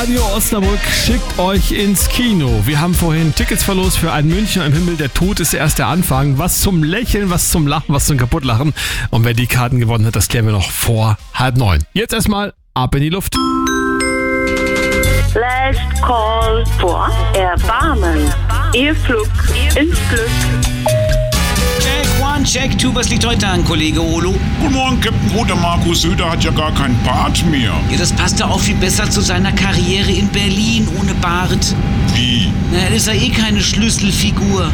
Radio Osnabrück schickt euch ins Kino. Wir haben vorhin Tickets verlost für einen Münchner im Himmel. Der Tod ist erst der Anfang. Was zum Lächeln, was zum Lachen, was zum Kaputtlachen. Und wer die Karten gewonnen hat, das klären wir noch vor 8:30. Jetzt erstmal ab in die Luft. Last call for Erbarmen. Ihr Flug ins Glück. Check, one, check, two. Was liegt heute an, Kollege Olo? Guten Morgen, Captain Groth. Der Markus Söder hat ja gar keinen Bart mehr. Ja, das passt ja auch viel besser zu seiner Karriere in Berlin ohne Bart. Wie? Na, er ist ja eh keine Schlüsselfigur.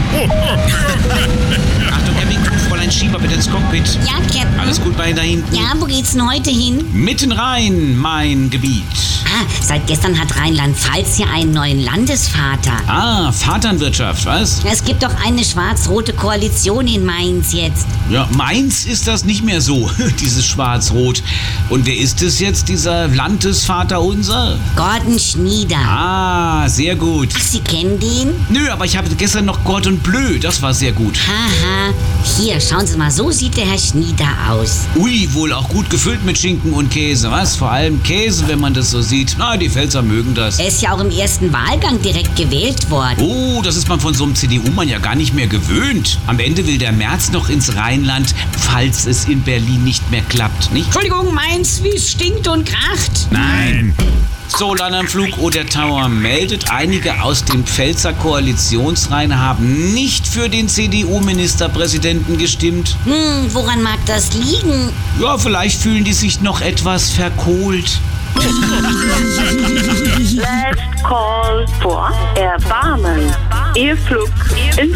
Achtung, Herr Winkel, Fräulein Schieber, bitte ins Cockpit. Ja, Captain. Alles gut bei Ihnen da hinten? Ja, wo geht's denn heute hin? Mitten rein, mein Gebiet. Seit gestern hat Rheinland-Pfalz hier einen neuen Landesvater. Ah, Vaterwirtschaft, was? Es gibt doch eine schwarz-rote Koalition in Mainz jetzt. Ja, Mainz ist das nicht mehr so, dieses Schwarz-Rot. Und wer ist es jetzt, dieser Landesvater unser? Gordon Schnieder. Ah, sehr gut. Ach, Sie kennen den? Nö, aber ich habe gestern noch Gordon Bleu, das war sehr gut. Haha. Hier, schauen Sie mal, so sieht der Herr Schnieder aus. Ui, wohl auch gut gefüllt mit Schinken und Käse, was? Vor allem Käse, wenn man das so sieht. Na, die Pfälzer mögen das. Er ist ja auch im ersten Wahlgang direkt gewählt worden. Oh, das ist man von so einem CDU-Mann ja gar nicht mehr gewöhnt. Am Ende will der Merz noch ins Rheinland, falls es in Berlin nicht mehr klappt, nicht? Entschuldigung, Mainz, wie es stinkt und kracht. Nein. So, Landanflug oder Tower meldet, einige aus den Pfälzer Koalitionsreihen haben nicht für den CDU-Ministerpräsidenten gestimmt. Woran mag das liegen? Ja, vielleicht fühlen die sich noch etwas verkohlt. Last call for Erbarmen. Ihr Flug ins